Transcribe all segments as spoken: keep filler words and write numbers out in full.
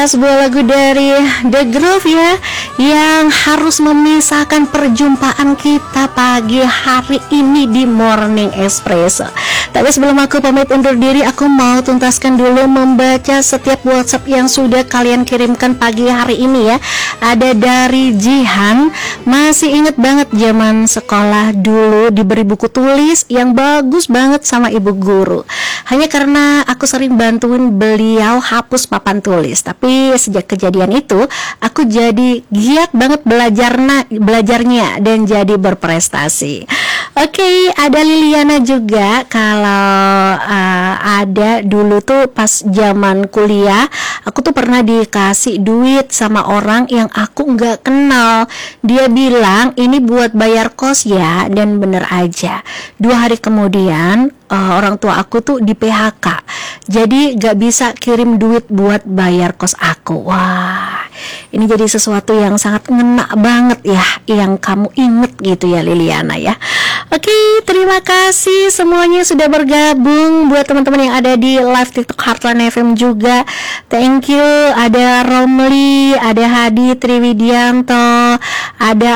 sebuah lagu dari The Groove ya, yang harus memisahkan perjumpaan kita pagi hari ini di Morning Espresso. Tapi sebelum aku pamit undur diri, aku mau tuntaskan dulu membaca setiap WhatsApp yang sudah kalian kirimkan pagi hari ini ya. Ada dari Jihan, masih inget banget zaman sekolah dulu diberi buku tulis yang bagus banget sama ibu guru. Hanya karena aku sering bantuin beliau hapus papan tulis. Tapi sejak kejadian itu, aku jadi giat banget belajarnya, belajarnya dan jadi berprestasi. Oke, okay, ada Liliana juga. Kalau uh, ada dulu tuh pas zaman kuliah, aku tuh pernah dikasih duit sama orang yang aku nggak kenal. Dia bilang ini buat bayar kos ya, dan bener aja. Dua hari kemudian uh, orang tua aku tuh di P H K, jadi nggak bisa kirim duit buat bayar kos aku. Wah, ini jadi sesuatu yang sangat ngena banget ya, yang kamu inget gitu ya Liliana ya. Oke, terima kasih semuanya sudah bergabung. Buat teman-teman yang ada di live TikTok Heartland F M juga, thank you. Ada Romli, ada Hadi Triwidianto, ada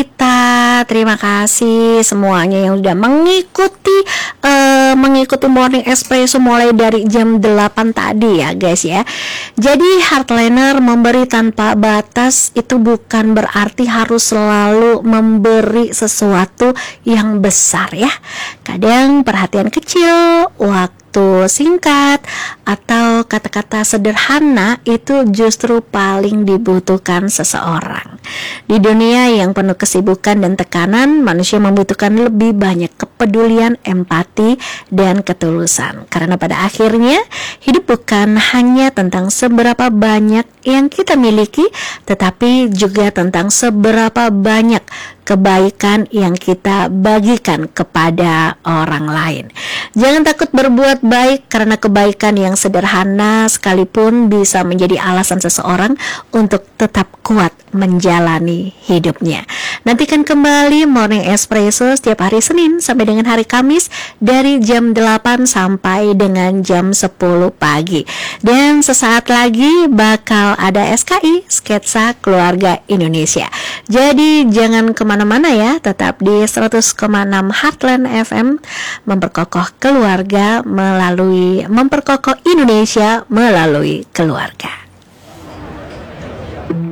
Rita. Terima kasih semuanya yang sudah mengikuti uh, mengikuti Morning Espresso mulai dari jam delapan tadi ya guys ya. Jadi Heartlander memberi tanpa batas itu bukan berarti harus selalu memberi sesuatu yang besar ya. Kadang perhatian kecil, waktu singkat, atau kata-kata sederhana itu justru paling dibutuhkan seseorang. Di dunia yang penuh kesibukan dan tekanan, manusia membutuhkan lebih banyak kepedulian, empati, dan ketulusan. Karena pada akhirnya hidup bukan hanya tentang seberapa banyak yang kita miliki, tetapi juga tentang seberapa banyak kebaikan yang kita bagikan kepada orang lain. Jangan takut berbuat baik, karena kebaikan yang sederhana sekalipun bisa menjadi alasan seseorang untuk tetap kuat menjalani hidupnya. Nantikan kembali Morning Espresso setiap hari Senin sampai dengan hari Kamis dari jam delapan sampai dengan jam sepuluh pagi. Dan sesaat lagi bakal ada S K I, Sketsa Keluarga Indonesia. Jadi jangan kemana-mana ya, tetap di seratus koma enam Heartland F M, memperkokoh keluarga melalui memperkokoh Indonesia melalui keluarga.